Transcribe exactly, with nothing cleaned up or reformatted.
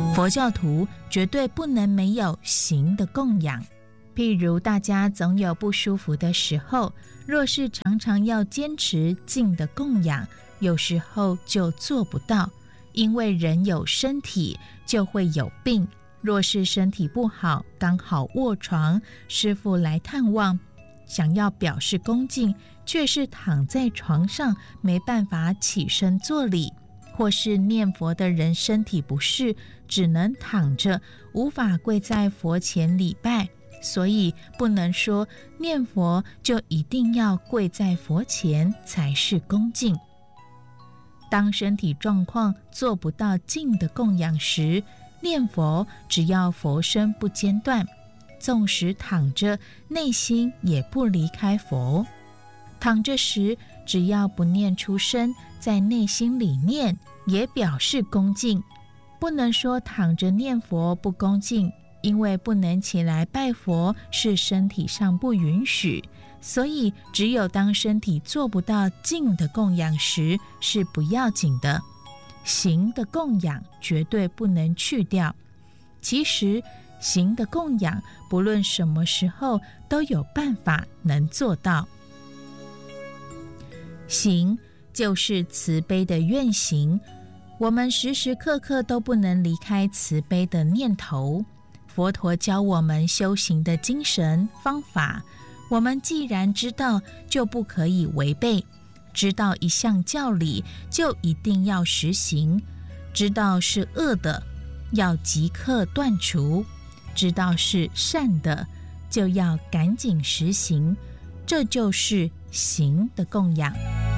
佛教徒绝对不能没有行的供养。譬如大家总有不舒服的时候，若是常常要坚持静的供养，有时候就做不到，因为人有身体就会有病。若是身体不好，刚好卧床，师父来探望，想要表示恭敬，却是躺在床上没办法起身作礼，或是念佛的人身体不适，只能躺着，无法跪在佛前礼拜。所以不能说念佛就一定要跪在佛前才是恭敬。当身体状况做不到静的供养时，念佛只要佛身不间断，纵使躺着，内心也不离开佛。躺着时只要不念出声，在内心里念，也表示恭敬。不能说躺着念佛不恭敬，因为不能起来拜佛是身体上不允许，所以只有当身体做不到静的供养时是不要紧的。行的供养绝对不能去掉。其实行的供养不论什么时候都有办法能做到。行就是慈悲的愿行，我们时时刻刻都不能离开慈悲的念头。佛陀教我们修行的精神方法，我们既然知道，就不可以违背。知道一项教理，就一定要实行；知道是恶的，要即刻断除；知道是善的，就要赶紧实行。这就是行的供养。